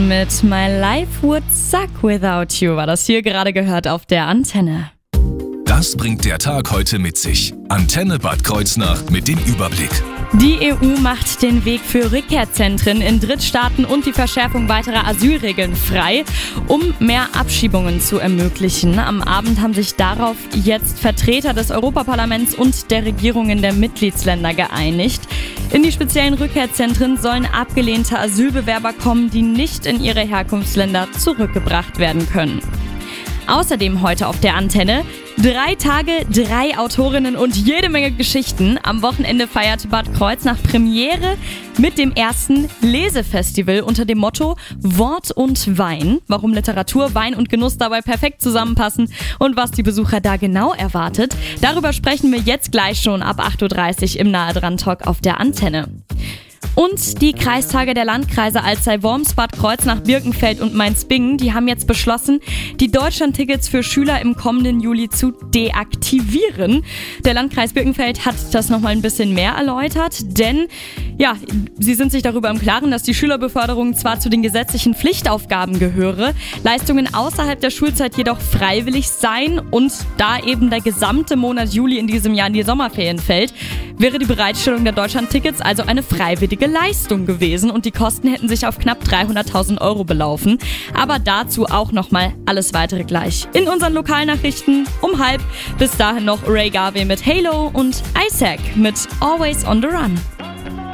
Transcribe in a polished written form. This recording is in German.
mit My Life Would Suck Without You war das hier gerade gehört auf der Antenne. Das bringt der Tag heute mit sich. Antenne Bad Kreuznach mit dem Überblick. Die EU macht den Weg für Rückkehrzentren in Drittstaaten und die Verschärfung weiterer Asylregeln frei, um mehr Abschiebungen zu ermöglichen. Am Abend haben sich darauf jetzt Vertreter des Europaparlaments und der Regierungen der Mitgliedsländer geeinigt. In die speziellen Rückkehrzentren sollen abgelehnte Asylbewerber kommen, die nicht in ihre Herkunftsländer zurückgebracht werden können. Außerdem heute auf der Antenne 3 Tage, 3 Autorinnen und jede Menge Geschichten. Am Wochenende feierte Bad Kreuznach Premiere mit dem ersten Lesefestival unter dem Motto Wort und Wein. Warum Literatur, Wein und Genuss dabei perfekt zusammenpassen und was die Besucher da genau erwartet, darüber sprechen wir jetzt gleich schon ab 8.30 Uhr im Nahe dran Talk auf der Antenne. Und die Kreistage der Landkreise Alzey-Worms, Bad Kreuznach, Birkenfeld und Mainz-Bingen, die haben jetzt beschlossen, die Deutschlandtickets für Schüler im kommenden Juli zu deaktivieren. Der Landkreis Birkenfeld hat das nochmal ein bisschen mehr erläutert, denn ja, sie sind sich darüber im Klaren, dass die Schülerbeförderung zwar zu den gesetzlichen Pflichtaufgaben gehöre, Leistungen außerhalb der Schulzeit jedoch freiwillig seien und da eben der gesamte Monat Juli in diesem Jahr in die Sommerferien fällt, wäre die Bereitstellung der Deutschlandtickets also eine freiwillige Leistung gewesen und die Kosten hätten sich auf knapp 300.000 € belaufen. Aber dazu auch nochmal alles weitere gleich in unseren Lokalnachrichten um 12:30. Bis dahin noch Ray Garvey mit Halo und Isaac mit Always on the Run.